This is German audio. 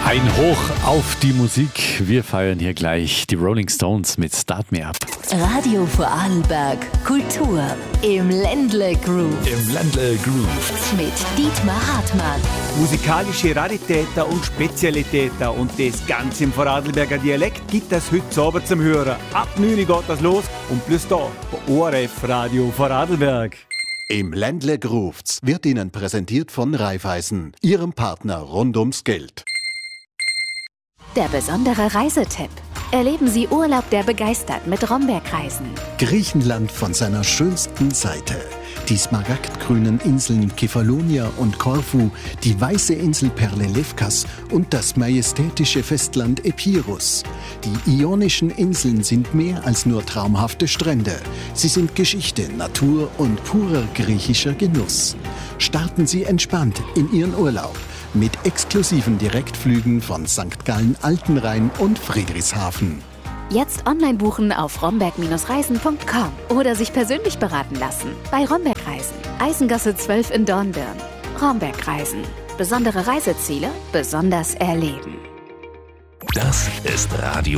Ein Hoch auf die Musik. Wir feiern hier gleich die Rolling Stones mit Start Me Up. Radio Vorarlberg Kultur im Ländle Groove. Im Ländle Groove. Mit Dietmar Hartmann. Musikalische Raritäten und Spezialitäten und das Ganze im Vorarlberger Dialekt gibt es heute Abend zum Hören. Ab 9 Uhr geht das los und plus da bei ORF Radio Vorarlberg. Im Ländle Groove wird Ihnen präsentiert von Raiffeisen, Ihrem Partner rund ums Geld. Der besondere Reisetipp. Erleben Sie Urlaub, der begeistert mit Romberg-Reisen. Griechenland von seiner schönsten Seite. Die smaragdgrünen Inseln Kefalonia und Korfu, die weiße Inselperle Lefkas und das majestätische Festland Epirus. Die Ionischen Inseln sind mehr als nur traumhafte Strände. Sie sind Geschichte, Natur und purer griechischer Genuss. Starten Sie entspannt in Ihren Urlaub mit exklusiven Direktflügen von St. Gallen, Altenrhein und Friedrichshafen. Jetzt online buchen auf romberg-reisen.com oder sich persönlich beraten lassen bei Romberg-Reisen. Eisengasse 12 in Dornbirn. Romberg-Reisen. Besondere Reiseziele, besonders erleben. Das ist Radio